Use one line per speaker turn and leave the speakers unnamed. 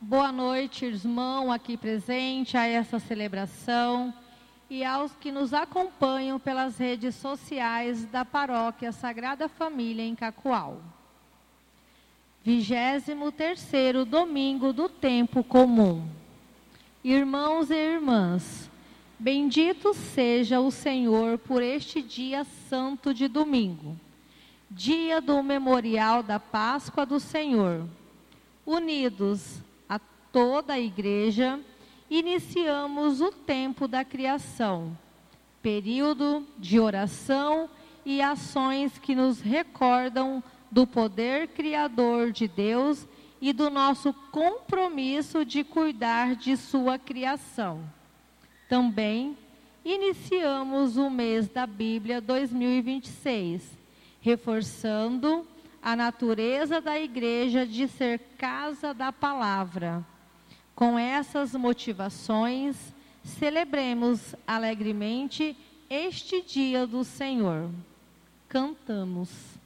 Boa noite, irmão aqui presente a essa celebração e aos que nos acompanham pelas redes sociais da Paróquia Sagrada Família em Cacoal. 23º domingo do tempo comum. Irmãos e irmãs, bendito seja o Senhor por este dia santo de domingo, dia do memorial da Páscoa do Senhor. Unidos a toda a Igreja, iniciamos o tempo da criação, período de oração e ações que nos recordam do poder criador de Deus e do nosso compromisso de cuidar de sua criação. Também iniciamos o mês da Bíblia 2026, reforçando a natureza da Igreja de ser casa da palavra. Com essas motivações, celebremos alegremente este dia do Senhor. Cantamos.